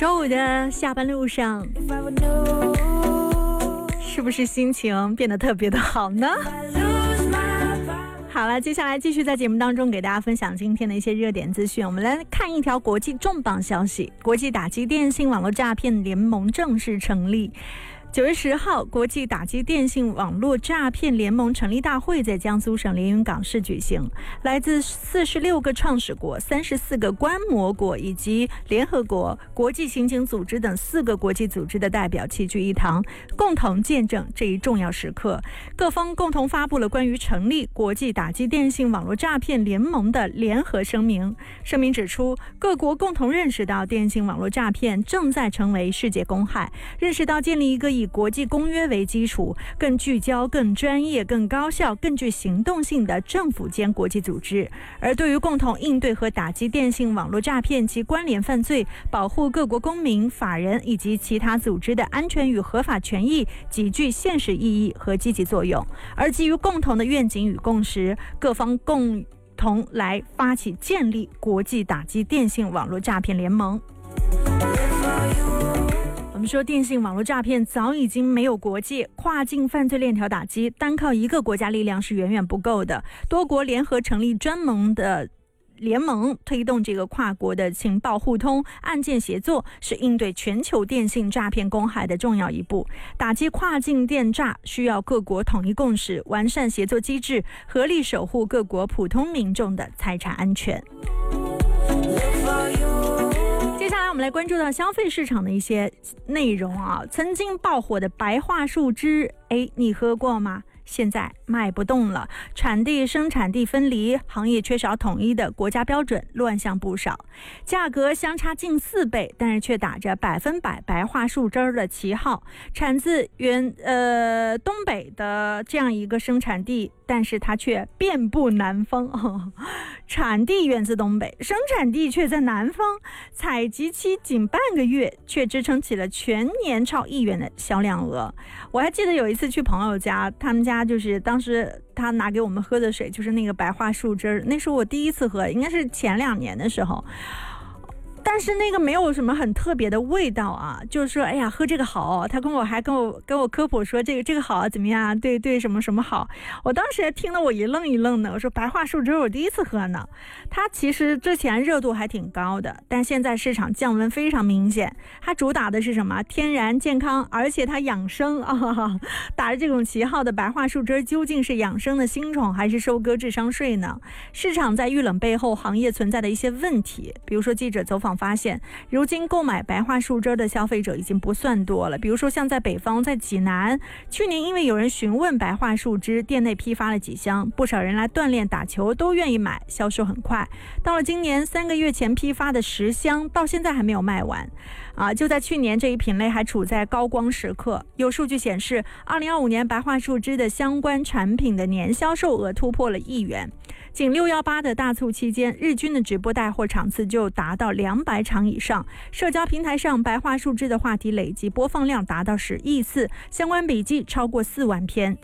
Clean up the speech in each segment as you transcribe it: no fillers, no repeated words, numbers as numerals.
周五的下班路上，是不是心情变得特别的好呢？好了，接下来继续在节目当中给大家分享今天的一些热点资讯。我们来看一条国际重磅消息，国际打击电信网络诈骗联盟正式成立。9月10号，国际打击电信网络诈骗联盟成立大会在江苏省连云港市举行，来自46个创始国、34个观摩国以及联合国、国际刑警组织等4个国际组织的代表齐聚一堂，共同见证这一重要时刻。各方共同发布了关于成立国际打击电信网络诈骗联盟的联合声明。声明指出，各国共同认识到电信网络诈骗正在成为世界公害，认识到建立一个以国际公约为基础、更聚焦、更专业、更高效、更具行动性的政府间国际组织。而对于共同应对和打击电信网络诈骗及关联犯罪，保护各国公民、法人以及其他组织的安全与合法权益，极具现实意义和积极作用。而基于共同的愿景与共识，各方共同来发起建立国际打击电信网络诈骗联盟。我们说电信网络诈骗早已经没有国界，跨境犯罪链条打击单靠一个国家力量是远远不够的，多国联合成立专门的联盟，推动这个跨国的情报互通、案件协作，是应对全球电信诈骗公害的重要一步。打击跨境电诈需要各国统一共识，完善协作机制，合力守护各国普通民众的财产安全。接下来我们来关注到消费市场的一些内容啊。曾经爆火的白桦树枝，你喝过吗？现在卖不动了，产地生产地分离，行业缺少统一的国家标准，乱象不少，价格相差近4倍，但是却打着100%白桦树枝的旗号，产自东北的这样一个生产地，但是它却遍布南方，产地源自东北，生产地却在南方，采集期仅半个月，却支撑起了全年超1亿元的销量额。我还记得有一次去朋友家，他们家就是当时他拿给我们喝的水就是那个白桦树枝，那是我第一次喝，应该是前2年的时候。但是那个没有什么很特别的味道啊，就是说哎呀喝这个好，他跟我科普说这个好怎么样，对什么什么好。我当时听得我一愣一愣的，我说白桦树枝我第一次喝呢。它其实之前热度还挺高的，但现在市场降温非常明显。它主打的是什么？天然健康，而且它养生啊。打着这种旗号的白桦树枝究竟是养生的新宠还是收割智商税呢？市场在遇冷背后，行业存在的一些问题，比如说记者走访发现，如今购买白桦树枝的消费者已经不算多了。比如说像在北方，在济南，去年因为有人询问白桦树枝，店内批发了几箱，不少人来锻炼打球都愿意买，销售很快。到了今年3个月前批发的10箱，到现在还没有卖完就在去年这一品类还处在高光时刻。有数据显示，2025年白桦树枝的相关产品的年销售额突破了1亿元。仅618的大促期间，日均的直播带货场次就达到200场以上。社交平台上白桦树枝的话题累计播放量达到10亿次，相关笔记超过4万篇。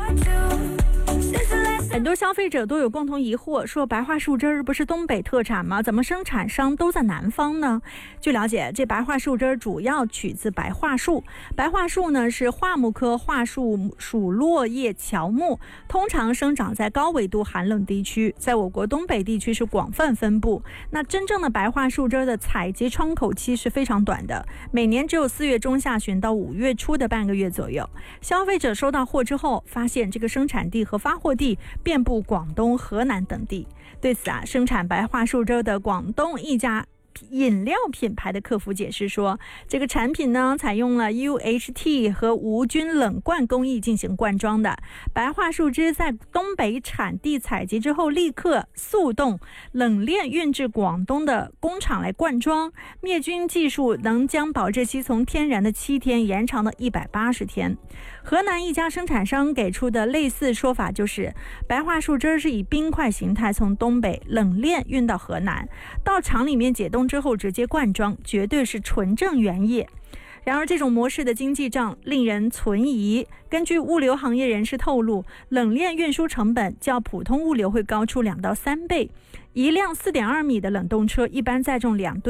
很多消费者都有共同疑惑，说白桦树枝不是东北特产吗？怎么生产商都在南方呢？据了解，这白桦树枝主要取自白桦树。白桦树呢是桦木科桦树属落叶乔木，通常生长在高纬度寒冷地区，在我国东北地区是广泛分布。那真正的白桦树枝的采集窗口期是非常短的，每年只有4月中下旬到5月初的半个月左右。消费者收到货之后，发现这个生产地和发货地遍布广东、河南等地。对此生产白桦树枝的广东一家饮料品牌的客服解释说，这个产品呢采用了 UHT 和无菌冷灌工艺进行灌装的。白桦树枝在东北产地采集之后，立刻速冻冷链运至广东的工厂来灌装，灭菌技术能将保质期从天然的7天延长到180天。河南一家生产商给出的类似说法就是，白桦树枝是以冰块形态从东北冷链运到河南，到厂里面解冻之后直接灌装，绝对是纯正原液。然而这种模式的经济账令人存疑。根据物流行业人士透露，冷链运输成本较普通物流会高出2到3倍。一辆4.2米的冷冻车一般载重2吨。